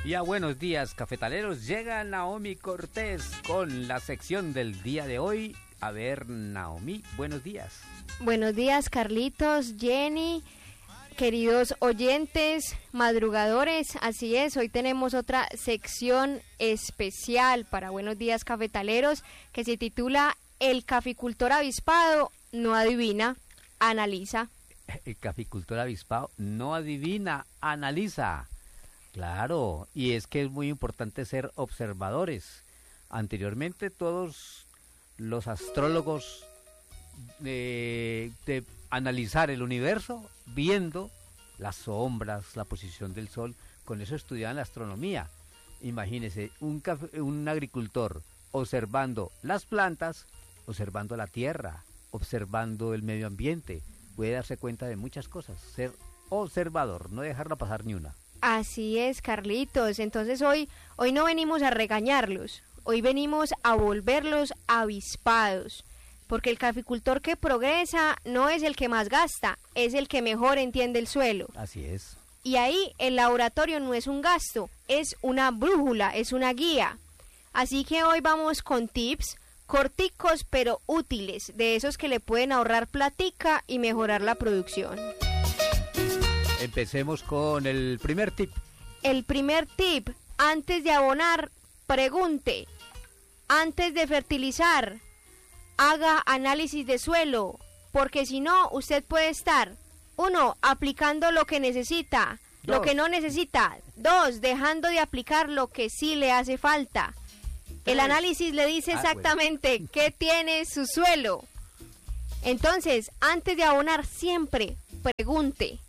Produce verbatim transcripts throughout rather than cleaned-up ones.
Y a buenos días, cafetaleros. Llega Naomi Cortés con la sección del día de hoy. A ver, Naomi, buenos días. Buenos días, Carlitos, Jenny, queridos oyentes, madrugadores. Así es, hoy tenemos otra sección especial para Buenos días, cafetaleros, que se titula El caficultor avispado no adivina, analiza. El caficultor avispado no adivina, analiza. Claro, y es que es muy importante ser observadores. Anteriormente todos los astrólogos de, de analizar el universo viendo las sombras, la posición del sol, con eso estudiaban la astronomía. Imagínese un, café, un agricultor observando las plantas, observando la tierra, observando el medio ambiente, puede darse cuenta de muchas cosas, ser observador, no dejarla pasar ni una. Así es, Carlitos. Entonces hoy, hoy no venimos a regañarlos, hoy venimos a volverlos avispados, porque el caficultor que progresa no es el que más gasta, es el que mejor entiende el suelo. Así es. Y ahí el laboratorio no es un gasto, es una brújula, es una guía. Así que hoy vamos con tips corticos pero útiles, de esos que le pueden ahorrar platica y mejorar la producción. Empecemos con el primer tip. El primer tip, antes de abonar, pregunte. Antes de fertilizar, haga análisis de suelo, porque si no, usted puede estar, uno, aplicando lo que necesita, dos. Lo que no necesita, dos, dejando de aplicar lo que sí le hace falta. El análisis le dice exactamente ah, bueno. qué tiene su suelo. Entonces, antes de abonar, siempre pregunte.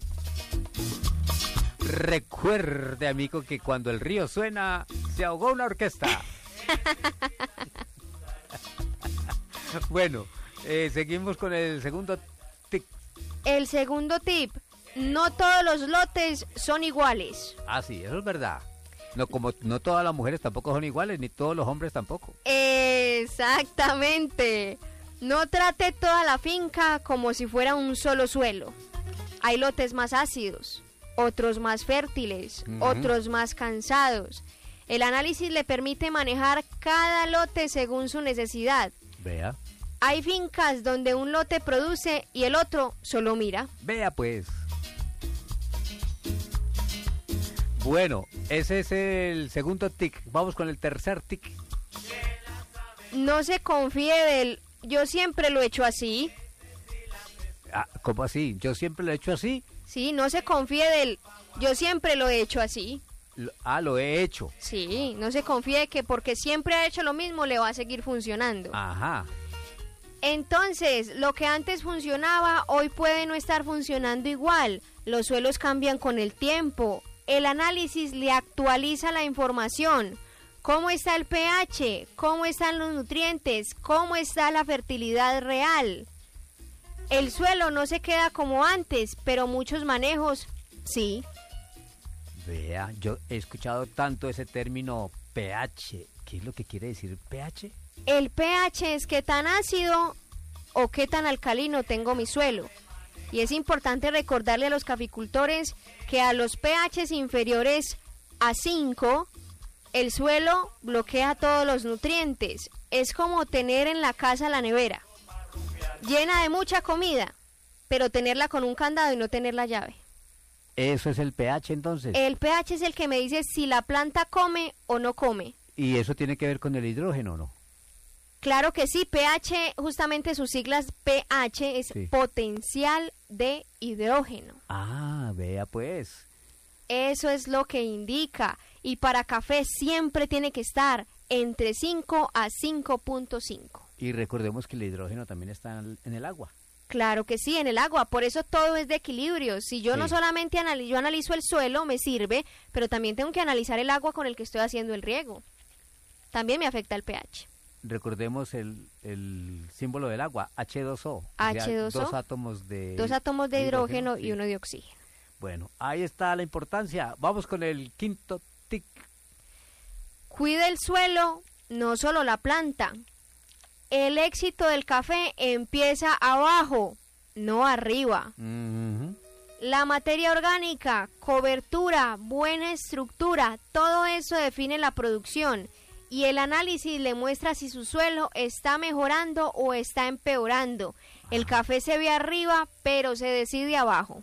Recuerde, amigo, que cuando el río suena, se ahogó una orquesta. Bueno, eh, seguimos con el segundo tip. El segundo tip, no todos los lotes son iguales. Ah, sí, eso es verdad. No, como no todas las mujeres tampoco son iguales, ni todos los hombres tampoco. Exactamente. No trate toda la finca como si fuera un solo suelo. Hay lotes más ácidos, otros más fértiles, uh-huh. otros más cansados. El análisis le permite manejar cada lote según su necesidad. Vea. Hay fincas donde un lote produce y el otro solo mira. Vea pues. Bueno, ese es el segundo tic. Vamos con el tercer tic. No se confíe del yo siempre lo he hecho así. Ah, ¿cómo así? ¿Yo siempre lo he hecho así? Sí, no se confíe del yo siempre lo he hecho así. Lo, ah, lo he hecho. Sí, no se confíe que porque siempre ha hecho lo mismo le va a seguir funcionando. Ajá. Entonces, lo que antes funcionaba, hoy puede no estar funcionando igual. Los suelos cambian con el tiempo. El análisis le actualiza la información. ¿Cómo está el pH? ¿Cómo están los nutrientes? ¿Cómo está la fertilidad real? El suelo no se queda como antes, pero muchos manejos, sí. Vea, yo he escuchado tanto ese término pH. ¿Qué es lo que quiere decir pH? El pH es qué tan ácido o qué tan alcalino tengo mi suelo. Y es importante recordarle a los caficultores que a los pHs inferiores a cinco, el suelo bloquea todos los nutrientes. Es como tener en la casa la nevera, llena de mucha comida, pero tenerla con un candado y no tener la llave. ¿Eso es el pH entonces? El pH es el que me dice si la planta come o no come. ¿Y eso tiene que ver con el hidrógeno, no? Claro que sí, pH, justamente sus siglas pH es sí. Potencial de hidrógeno. Ah, vea pues. Eso es lo que indica. Y para café siempre tiene que estar entre cinco a cinco punto cinco. Y recordemos que el hidrógeno también está en el agua. Claro que sí, en el agua, por eso todo es de equilibrio. Si yo sí. no solamente analizo, yo analizo el suelo, me sirve, pero también tengo que analizar el agua con el que estoy haciendo el riego. También me afecta el pH. Recordemos el, el símbolo del agua, hache dos o. hache dos o. Dos átomos de, dos átomos de hidrógeno, hidrógeno sí. y uno de oxígeno. Bueno, ahí está la importancia. Vamos con el quinto tic. Cuide el suelo, no solo la planta. El éxito del café empieza abajo, no arriba. Uh-huh. La materia orgánica, cobertura, buena estructura, todo eso define la producción. Y el análisis le muestra si su suelo está mejorando o está empeorando. El café se ve arriba, pero se decide abajo.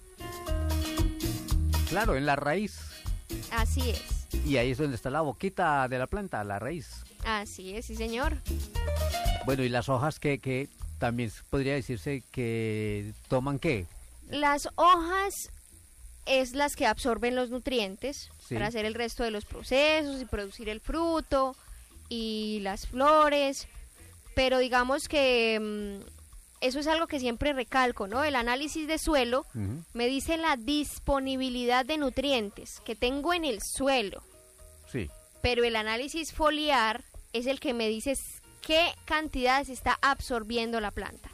Claro, en la raíz. Así es. Y ahí es donde está la boquita de la planta, la raíz. Así es, sí señor. Bueno, y las hojas que, que también podría decirse que toman ¿qué? Las hojas es las que absorben los nutrientes Sí. para hacer el resto de los procesos y producir el fruto y las flores. Pero digamos que mmm, eso es algo que siempre recalco, ¿no? El análisis de suelo Uh-huh. me dice la disponibilidad de nutrientes que tengo en el suelo. Sí. Pero el análisis foliar es el que me dice qué cantidad se está absorbiendo la planta.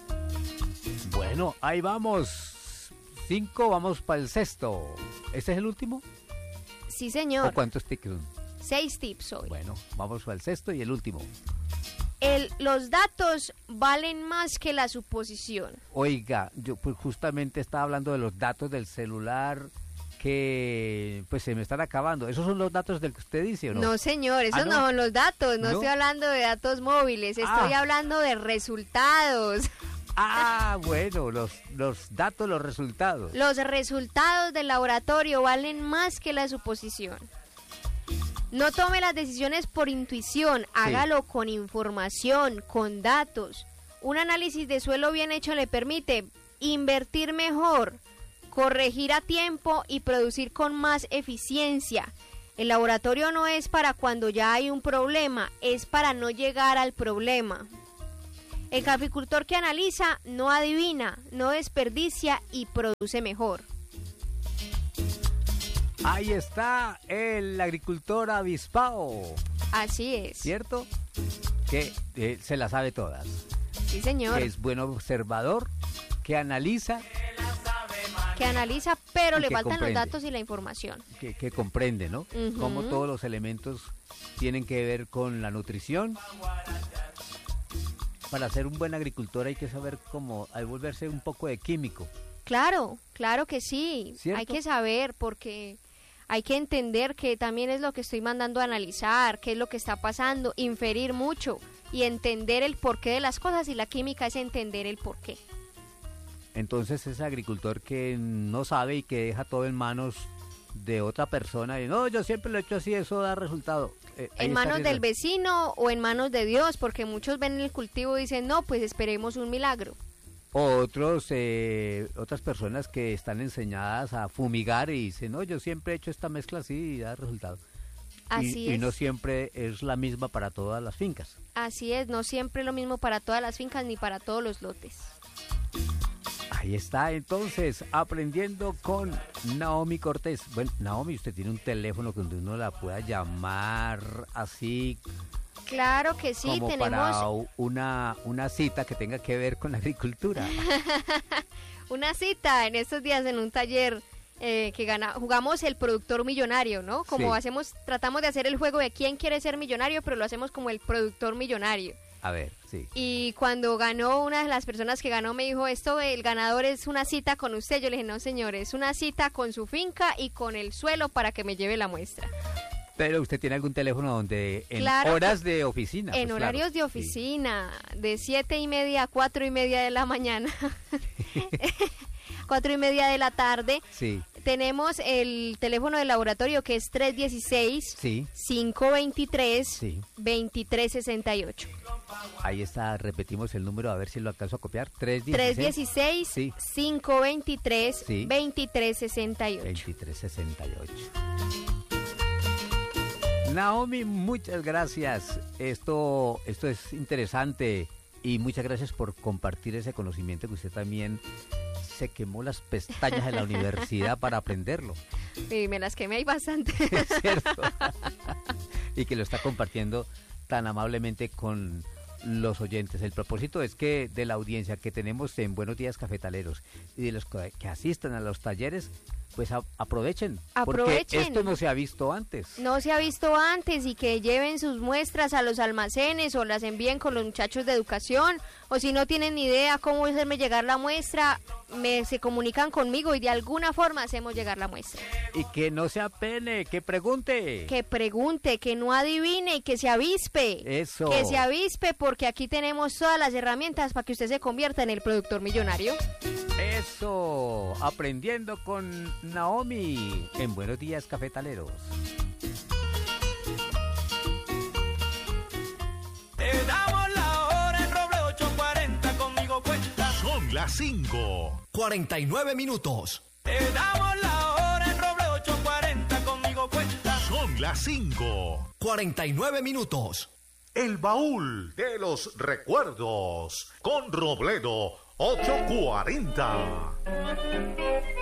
Bueno, ahí vamos. Cinco, vamos para el sexto. ¿Este es el último? Sí, ¿O señor. cuántos tickets son? Seis tips hoy. Bueno, vamos para el sexto y el último. El, los datos valen más que la suposición. Oiga, yo pues justamente estaba hablando de los datos del celular que pues se me están acabando. ¿Esos son los datos del que usted dice o no? No, señor, esos Ah, no. ¿no? son los datos. No, ¿No? estoy hablando de datos móviles. Estoy Ah. hablando de resultados. Ah, bueno, los, los datos, los resultados. Los resultados del laboratorio valen más que la suposición. No tome las decisiones por intuición, hágalo con información, con datos. Un análisis de suelo bien hecho le permite invertir mejor, corregir a tiempo y producir con más eficiencia. El laboratorio no es para cuando ya hay un problema, es para no llegar al problema. El caficultor que analiza no adivina, no desperdicia y produce mejor. Ahí está el agricultor avispado, Así es. ¿cierto? Que eh, se la sabe todas. Sí, señor. Que es buen observador, que analiza, Que analiza, pero Y le que faltan comprende. los datos y la información. que, que comprende, ¿no? Ujú. Cómo todos los elementos tienen que ver con la nutrición. Para ser un buen agricultor hay que saber cómo, hay volverse un poco de químico. Claro, claro que sí. ¿Cierto? Hay que saber porque hay que entender que también es lo que estoy mandando a analizar, qué es lo que está pasando, inferir mucho y entender el porqué de las cosas, y la química es entender el porqué. Entonces ese agricultor que no sabe y que deja todo en manos de otra persona y no, yo siempre lo he hecho así, eso da resultado. Eh, ahí En está manos el del riesgo. vecino o en manos de Dios, porque muchos ven el cultivo y dicen, no, pues esperemos un milagro. Otros, eh, otras personas que están enseñadas a fumigar y dicen, no, yo siempre he hecho esta mezcla así y da resultado. Así y, es. y no siempre es la misma para todas las fincas. Así es, no siempre lo mismo para todas las fincas ni para todos los lotes. Ahí está, entonces, aprendiendo con Naomi Cortés. Bueno, Naomi, usted tiene un teléfono donde uno la pueda llamar así Claro que sí, como tenemos para u- una, una cita que tenga que ver con la agricultura. una cita en estos días en un taller eh, que gana, jugamos el productor millonario, ¿no? Como Sí. hacemos, tratamos de hacer el juego de quién quiere ser millonario, pero lo hacemos como el productor millonario. A ver, sí. Y cuando ganó, una de las personas que ganó me dijo, esto, el ganador es una cita con usted. Yo le dije, no señor, es una cita con su finca y con el suelo para que me lleve la muestra. Pero usted tiene algún teléfono donde en Claro horas de oficina. En pues, horarios claro, de sí. oficina, de siete y media a cuatro y media de la mañana, cuatro y media de la tarde, Sí, tenemos el teléfono del laboratorio que es tres dieciséis, sí, cinco veintitrés, sí. veintitrés sesenta y ocho. Ahí está, repetimos el número, a ver si lo alcanzo a copiar. tres tres dieciséis, dieciséis, Sí. cinco veintitrés, Sí. veintitrés sesenta y ocho. veintitrés sesenta y ocho. Naomi, muchas gracias. Esto, esto es interesante y muchas gracias por compartir ese conocimiento que usted también se quemó las pestañas en la universidad para aprenderlo, Y me las quemé ahí bastante. ¿es cierto? Y que lo está compartiendo tan amablemente con los oyentes. El propósito es que de la audiencia que tenemos en Buenos Días Cafetaleros y de los que que asistan a los talleres, pues a- aprovechen, Aprovechen. porque esto no se ha visto antes. No se ha visto antes y que lleven sus muestras a los almacenes o las envíen con los muchachos de educación, o si no tienen ni idea cómo hacerme llegar la muestra, me se comunican conmigo y de alguna forma hacemos llegar la muestra. Y que no se apene, que pregunte. Que pregunte, que no adivine y que se avispe. Eso. Que se avispe porque aquí tenemos todas las herramientas para que usted se convierta en el productor millonario. Eso, aprendiendo con Naomi en Buenos Días Cafetaleros. Te damos la hora en Roble ocho cuarenta, conmigo cuenta. Son las cinco. cuarenta y nueve minutos. Te damos la hora en Roble ocho cuarenta, conmigo cuenta. Son las cinco. cuarenta y nueve minutos. El baúl de los recuerdos con Robledo ocho cuarenta.